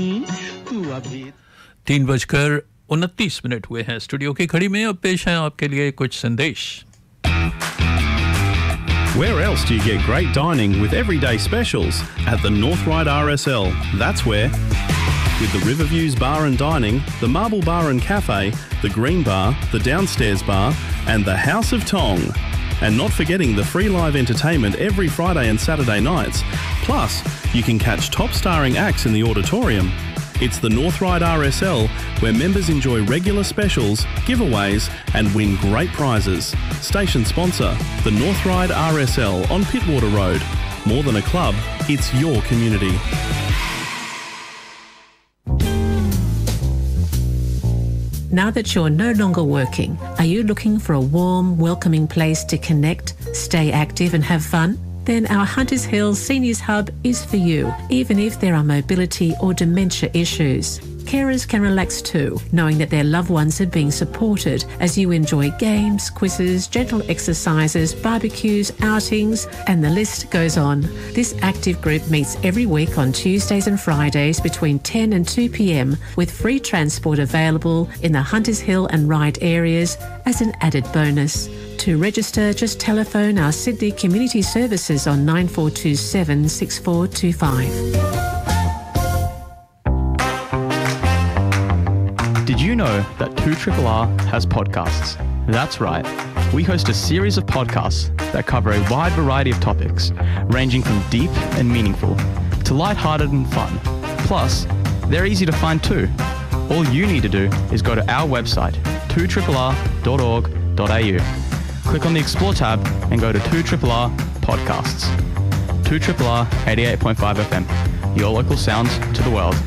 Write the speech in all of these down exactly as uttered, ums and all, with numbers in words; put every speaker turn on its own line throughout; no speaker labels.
तीन बजकर उनतीस मिनट हुए हैं स्टूडियो की घड़ी में। अब पेश है आपके लिए कुछ संदेश।
Where else do you get great dining with everyday specials? At the North Ryde R S L. That's where. With the Riverviews Bar and Dining, the Marble Bar and Cafe, the Green Bar, the Downstairs Bar, and the House of Tong. And not forgetting the free live entertainment every Friday and Saturday nights. Plus, you can catch top starring acts in the auditorium. It's the North Ryde R S L, where members enjoy regular specials, giveaways, and win great prizes. Station sponsor, the North Ryde R S L on Pittwater Road. More than a club, it's your community.
Now that you're no longer working, are you looking for a warm, welcoming place to connect, stay active and have fun? Then our Hunters Hill Seniors Hub is for you, even if there are mobility or dementia issues. Carers can relax too, knowing that their loved ones are being supported as you enjoy games, quizzes, gentle exercises, barbecues, outings, and the list goes on. This active group meets every week on Tuesdays and Fridays between ten and two p m with free transport available in the Hunters Hill and Ryde areas as an added bonus. To register, just telephone our Sydney Community Services on nine four two seven, six four two five.
Did you know that two R R has podcasts? That's right. We host a series of podcasts that cover a wide variety of topics, ranging from deep and meaningful to light-hearted and fun. Plus, they're easy to find too. All you need to do is go to our website, two R R dot org dot a u. Click on the Explore tab and go to two R R Podcasts. two R R eighty-eight point five F M, your local sounds to the world.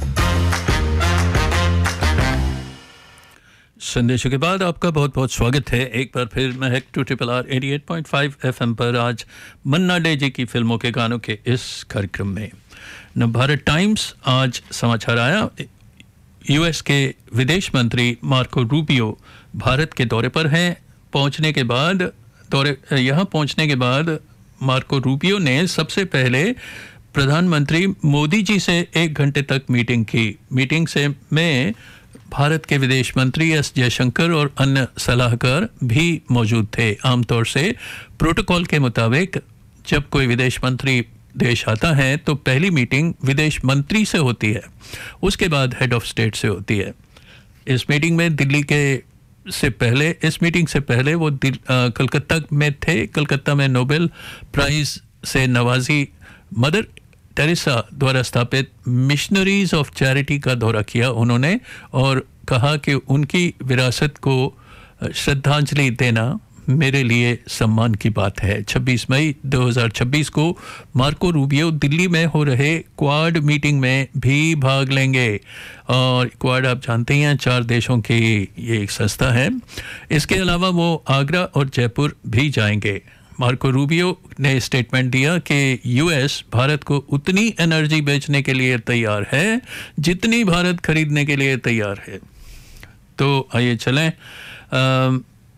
संदेशों के बाद आपका बहुत बहुत स्वागत है एक बार फिर महक टू ट्रिपल आर अठासी पॉइंट पाँच एफएम पर। आज मन्ना डे जी की फिल्मों के गानों के इस कार्यक्रम में न भारत टाइम्स आज समाचार आया, यूएस के विदेश मंत्री मार्को रूबियो भारत के दौरे पर हैं। पहुंचने के बाद दौरे यहाँ पहुंचने के बाद मार्को रूबियो ने सबसे पहले प्रधानमंत्री मोदी जी से एक घंटे तक मीटिंग की। मीटिंग से में भारत के विदेश मंत्री एस जयशंकर और अन्य सलाहकार भी मौजूद थे। आमतौर से प्रोटोकॉल के मुताबिक जब कोई विदेश मंत्री देश आता है तो पहली मीटिंग विदेश मंत्री से होती है, उसके बाद हेड ऑफ स्टेट से होती है। इस मीटिंग में दिल्ली के से पहले इस मीटिंग से पहले वो कलकत्ता में थे। कलकत्ता में नोबेल प्राइज से नवाजी मदर टेरेसा द्वारा स्थापित मिशनरीज ऑफ चैरिटी का दौरा किया उन्होंने और कहा कि उनकी विरासत को श्रद्धांजलि देना मेरे लिए सम्मान की बात है। छब्बीस मई दो हज़ार छब्बीस को मार्को रूबियो दिल्ली में हो रहे क्वाड मीटिंग में भी भाग लेंगे और क्वाड आप जानते हैं चार देशों की ये एक संस्था है। इसके अलावा वो आगरा और जयपुर भी जाएंगे। मार्को रूबियो ने स्टेटमेंट दिया कि यूएस भारत को उतनी एनर्जी बेचने के लिए तैयार है जितनी भारत खरीदने के लिए तैयार है। तो आइए चलें आ,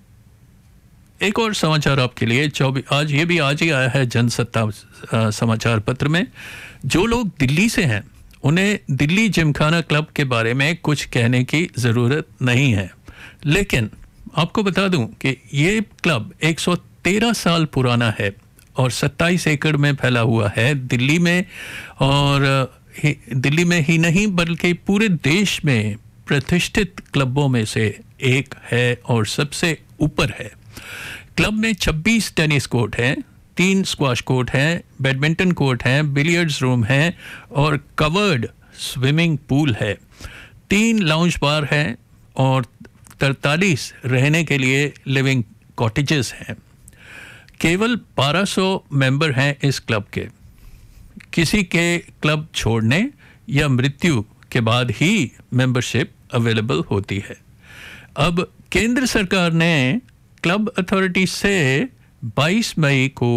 एक और समाचार आपके लिए। चौबीस आज ये भी आज ही आया है जनसत्ता समाचार पत्र में। जो लोग दिल्ली से हैं उन्हें दिल्ली जिमखाना क्लब के बारे में कुछ कहने की ज़रूरत नहीं है, लेकिन आपको बता दूं कि ये क्लब एक सौ तेरह साल पुराना है और सत्ताईस एकड़ में फैला हुआ है दिल्ली में, और दिल्ली में ही नहीं बल्कि पूरे देश में प्रतिष्ठित क्लबों में से एक है और सबसे ऊपर है। क्लब में छब्बीस टेनिस कोर्ट हैं, तीन स्क्वाश कोर्ट हैं, बैडमिंटन कोर्ट हैं, बिलियर्ड्स रूम हैं और कवर्ड स्विमिंग पूल है। तीन लाउंज बार हैं और तैंतालीस रहने के लिए लिविंग कॉटेजेस हैं। केवल बारह सौ मेंबर हैं इस क्लब के। किसी के क्लब छोड़ने या मृत्यु के बाद ही मेंबरशिप अवेलेबल होती है। अब केंद्र सरकार ने क्लब अथॉरिटी से बाईस मई को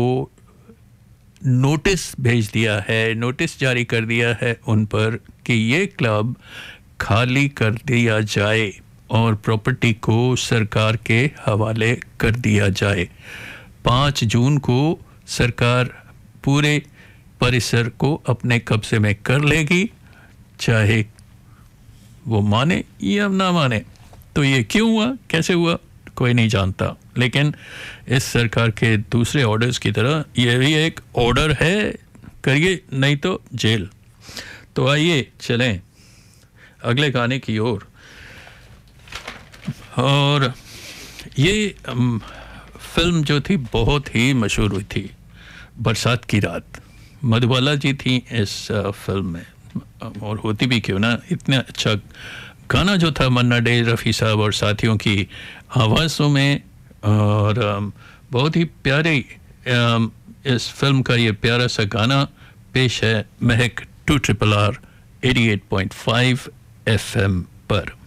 नोटिस भेज दिया है, नोटिस जारी कर दिया है उन पर कि ये क्लब खाली कर दिया जाए और प्रॉपर्टी को सरकार के हवाले कर दिया जाए। पाँच जून को सरकार पूरे परिसर को अपने कब्जे में कर लेगी, चाहे वो माने या ना माने। तो ये क्यों हुआ, कैसे हुआ, कोई नहीं जानता, लेकिन इस सरकार के दूसरे ऑर्डर्स की तरह ये भी एक ऑर्डर है, करिए नहीं तो जेल। तो आइए चलें अगले गाने की ओर। और, और ये um, फिल्म जो थी बहुत ही मशहूर हुई थी, बरसात की रात। मधुबाला जी थी इस uh, फिल्म में, और होती भी क्यों ना, इतना अच्छा गाना जो था मन्ना डे, रफ़ी साहब और साथियों की आवाज़ों में। और um, बहुत ही प्यारे um, इस फिल्म का ये प्यारा सा गाना पेश है महक to triple R eighty eight point five F M पर।